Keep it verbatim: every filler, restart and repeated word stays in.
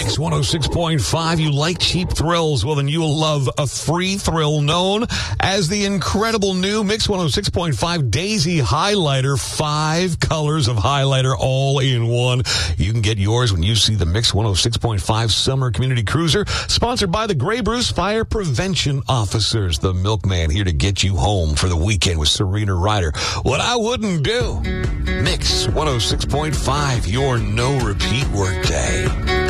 Mix one oh six point five. You like cheap thrills? Well, then you will love a free thrill known as the incredible new Mix one oh six point five Daisy Highlighter. Five colors of highlighter all in one. You can get yours when you see the Mix one oh six point five Summer Community Cruiser, sponsored by the Grey Bruce Fire Prevention Officers. The milkman here to get you home for the weekend with Serena Ryder. What I wouldn't do. Mix one oh six point five, your no-repeat workday.